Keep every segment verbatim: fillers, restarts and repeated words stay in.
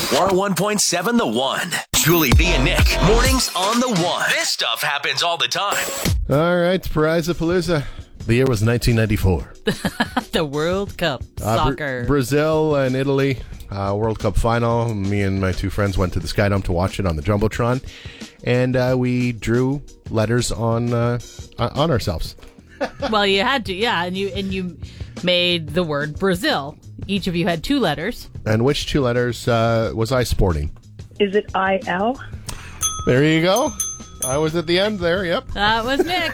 one oh one point seven The One. Julie B and Nick. Mornings on The One. This stuff happens all the time. All right, Prize-a-Palooza. The year was nineteen ninety-four. The World Cup Uh, soccer. Bra- Brazil and Italy, uh, World Cup final. Me and my two friends went to the Sky Dome to watch it on the Jumbotron. And uh, we drew letters on uh, on ourselves. Well, you had to, yeah, and you and you made the word Brazil. Each of you had two letters. And which two letters uh, was I sporting? Is it I L? There you go. I was at the end there, yep. That was Nick.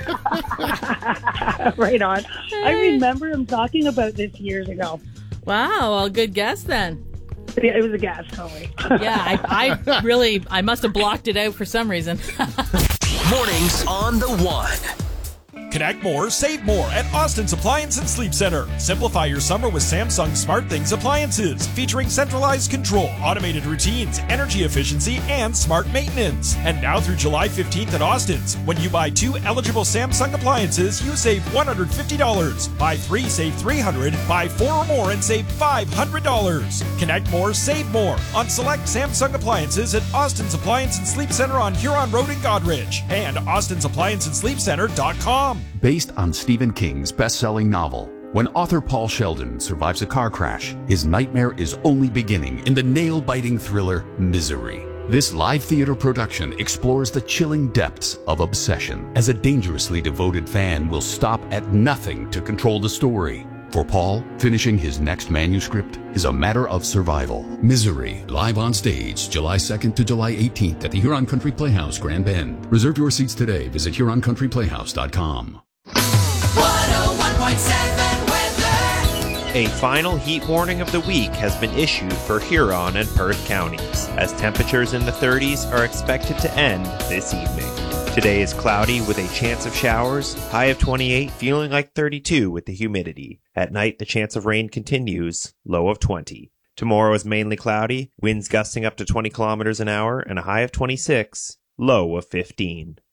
Right on. I remember him talking about this years ago. Wow, well, good guess then. Yeah, it was a gas, totally. Yeah, I, I really, I must have blocked it out for some reason. Mornings on The One. Connect more, save more at Austin's Appliance and Sleep Center. Simplify your summer with Samsung SmartThings appliances, featuring centralized control, automated routines, energy efficiency, and smart maintenance. And now through July fifteenth at Austin's, when you buy two eligible Samsung appliances, you save one hundred fifty dollars. Buy three, save three hundred dollars. Buy four or more and save five hundred dollars. Connect more, save more on select Samsung appliances at Austin's Appliance and Sleep Center on Huron Road in Godridge and austins appliance and sleep center dot com. Based on Stephen King's best-selling novel, when author Paul Sheldon survives a car crash, his nightmare is only beginning in the nail-biting thriller Misery. This live theater production explores the chilling depths of obsession, as a dangerously devoted fan will stop at nothing to control the story. For Paul, finishing his next manuscript is a matter of survival. Misery, live on stage, July second to July eighteenth at the Huron Country Playhouse, Grand Bend. Reserve your seats today. Visit huron country playhouse dot com. one oh one point seven weather. A final heat warning of the week has been issued for Huron and Perth counties, as temperatures in the thirties are expected to end this evening. Today is cloudy with a chance of showers, high of twenty-eight, feeling like thirty-two with the humidity. At night, the chance of rain continues, low of twenty. Tomorrow is mainly cloudy, winds gusting up to twenty kilometers an hour, and a high of twenty-six, low of fifteen.